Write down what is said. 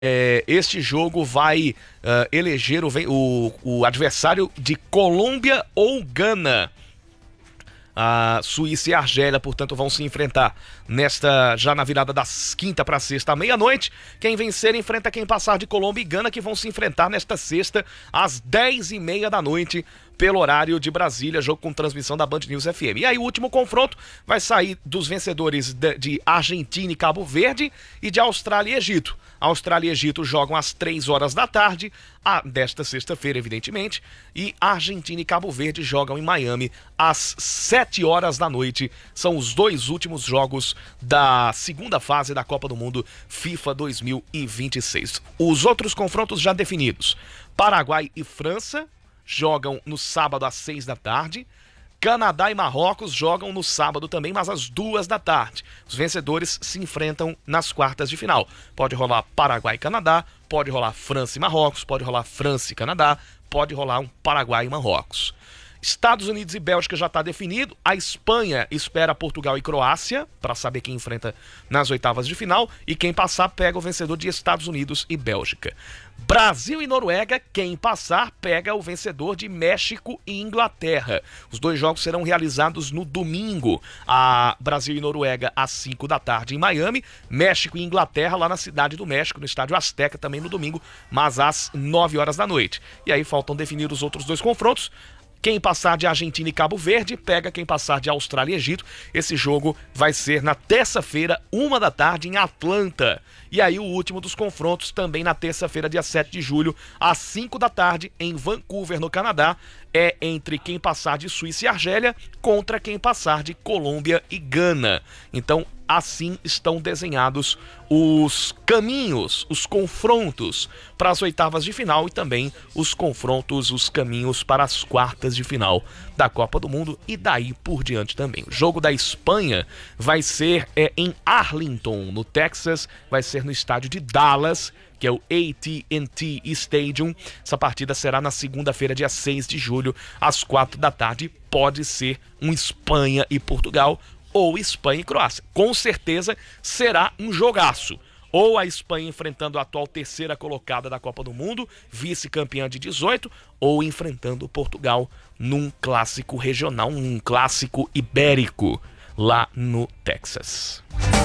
Este jogo vai eleger o adversário de Colômbia ou Gana. A Suíça e a Argélia, portanto, vão se enfrentar já na virada das quinta para sexta à meia-noite. Quem vencer enfrenta quem passar de Colômbia e Gana, que vão se enfrentar nesta sexta às 10h30 da noite, pelo horário de Brasília, jogo com transmissão da Band News FM. E aí o último confronto vai sair dos vencedores de Argentina e Cabo Verde e de Austrália e Egito. Austrália e Egito jogam às 3 horas da tarde, desta sexta-feira, evidentemente, e Argentina e Cabo Verde jogam em Miami às 7 horas da noite. São os dois últimos jogos da segunda fase da Copa do Mundo FIFA 2026. Os outros confrontos já definidos: Paraguai e França jogam no sábado às 6 da tarde. Canadá e Marrocos jogam no sábado também, mas às 2 da tarde. Os vencedores se enfrentam nas quartas de final. Pode rolar Paraguai e Canadá, pode rolar França e Marrocos, pode rolar França e Canadá, pode rolar um Paraguai e Marrocos. Estados Unidos e Bélgica já está definido. A Espanha espera Portugal e Croácia para saber quem enfrenta nas oitavas de final. E quem passar pega o vencedor de Estados Unidos e Bélgica. Brasil e Noruega, quem passar pega o vencedor de México e Inglaterra. Os dois jogos serão realizados no domingo. Brasil e Noruega às 5 da tarde em Miami. México e Inglaterra lá na Cidade do México, no Estádio Azteca, também no domingo, mas às 9 horas da noite. E aí faltam definir os outros dois confrontos. Quem passar de Argentina e Cabo Verde pega quem passar de Austrália e Egito. Esse jogo vai ser na terça-feira, 1 da tarde, em Atlanta. E aí o último dos confrontos também na terça-feira, dia 7 de julho, às 5 da tarde, em Vancouver, no Canadá. É entre quem passar de Suíça e Argélia contra quem passar de Colômbia e Gana. Então, assim estão desenhados os caminhos, os confrontos para as oitavas de final e também os confrontos, os caminhos para as quartas de final da Copa do Mundo e daí por diante também. O jogo da Espanha vai ser em Arlington, no Texas, vai ser no estádio de Dallas, que é o AT&T Stadium. Essa partida será na segunda-feira, dia 6 de julho, às 4 da tarde. Pode ser um Espanha e Portugal ou Espanha e Croácia. Com certeza será um jogaço. Ou a Espanha enfrentando a atual terceira colocada da Copa do Mundo, vice-campeã de 18, ou enfrentando Portugal num clássico regional, um clássico ibérico lá no Texas.